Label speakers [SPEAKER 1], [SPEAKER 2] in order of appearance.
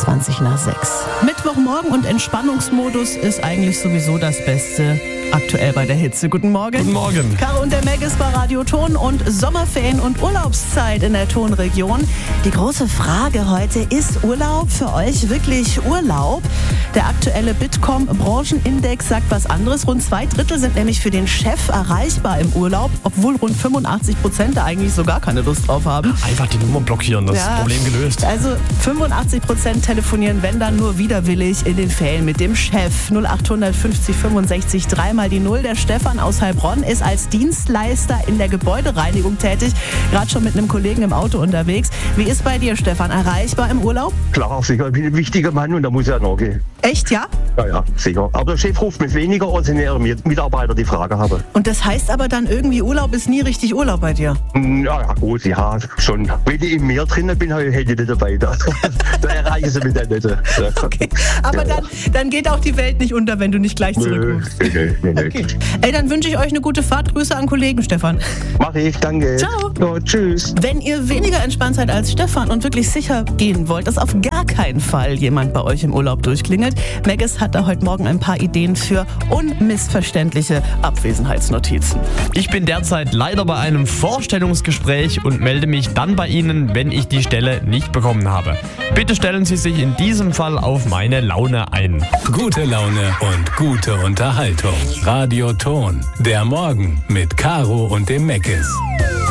[SPEAKER 1] 6:20. Mittwochmorgen und Entspannungsmodus ist eigentlich sowieso das Beste. Aktuell bei der Hitze. Guten Morgen.
[SPEAKER 2] Guten Morgen.
[SPEAKER 1] Caro und der Meg ist bei Radio Ton und Sommerferien und Urlaubszeit in der Tonregion. Die große Frage heute, ist Urlaub für euch wirklich Urlaub? Der aktuelle Bitkom-Branchenindex sagt was anderes. Rund 2/3 sind nämlich für den Chef erreichbar im Urlaub, obwohl rund 85% da eigentlich so gar keine Lust drauf haben.
[SPEAKER 2] Einfach die Nummer blockieren, das Problem gelöst.
[SPEAKER 1] Also 85% telefonieren, wenn dann nur widerwillig in den Ferien mit dem Chef. 0800 50 65 3 die 0. Der Stefan aus Heilbronn ist als Dienstleister in der Gebäudereinigung tätig, gerade schon mit einem Kollegen im Auto unterwegs. Wie ist bei dir, Stefan, erreichbar im Urlaub?
[SPEAKER 3] Klar, sicher. Ich bin ein wichtiger Mann und da muss ich ja nachgehen.
[SPEAKER 1] Echt, ja?
[SPEAKER 3] Ja, sicher. Aber der Chef ruft mich weniger als ihre Mitarbeiter, die Frage haben.
[SPEAKER 1] Und das heißt aber dann irgendwie, Urlaub ist nie richtig Urlaub bei dir?
[SPEAKER 3] Ja, gut, ja, schon. Wenn ich im Meer drinnen bin, hätte ich nicht dabei. Da erreichen sie mich dann nicht. Ja.
[SPEAKER 1] Okay, aber dann geht auch die Welt nicht unter, wenn du nicht gleich zurückrufst.
[SPEAKER 3] Nee.
[SPEAKER 1] Okay. Ey, dann wünsche ich euch eine gute Fahrt. Grüße an Kollegen, Stefan.
[SPEAKER 3] Mach ich, danke.
[SPEAKER 1] Ciao.
[SPEAKER 3] Ja, tschüss.
[SPEAKER 1] Wenn ihr weniger entspannt seid als Stefan und wirklich sicher gehen wollt, dass auf gar keinen Fall jemand bei euch im Urlaub durchklingelt, Megis hat da heute Morgen ein paar Ideen für unmissverständliche Abwesenheitsnotizen.
[SPEAKER 2] Ich bin derzeit leider bei einem Vorstellungsgespräch und melde mich dann bei Ihnen, wenn ich die Stelle nicht bekommen habe. Bitte stellen Sie sich in diesem Fall auf meine Laune ein.
[SPEAKER 4] Gute Laune und gute Unterhaltung. Radio Ton. Der Morgen mit Caro und dem Meckes.